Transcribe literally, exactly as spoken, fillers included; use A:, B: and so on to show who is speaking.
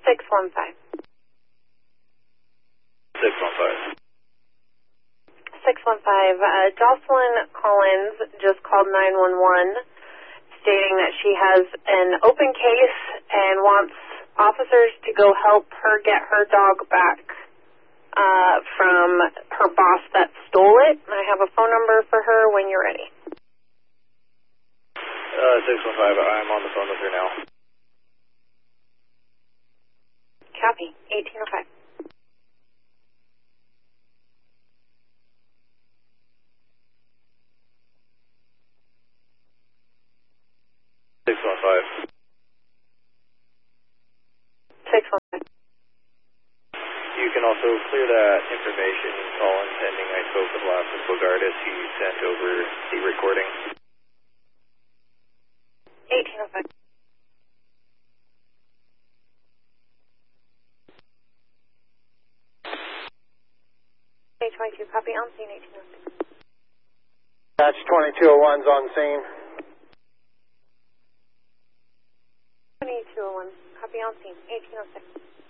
A: six one five.
B: six one five.
A: six one five. Uh, Jocelyn Collins just called nine one one stating that she has an open case and wants officers to go help her get her dog back uh, from her boss that stole it. I have a phone number for her when you're ready.
B: Uh, six one five, I'm on the phone with her now.
A: Copy. eighteen oh five.
B: six one five.
A: six one five.
B: You can also clear that information call in pending I spoke with Lawson Bogardus. He sent over the recording.
A: eighteen oh five. A twenty-two, copy on scene, eighteen oh six.
C: That's twenty-two oh one's on scene.
A: twenty-two oh one, copy on scene, eighteen oh six.